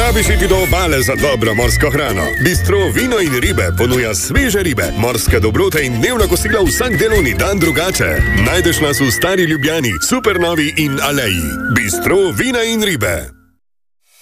rabiš iti do obale za dobro morsko hrano. Bistro Vino in ribe ponuja sveže ribe, morske dobrote in dnevna kosila vsak delovni dan drugače. Najdeš nas v Stari Ljubljani, Supernovi in Aleji. Bistro Vina in ribe.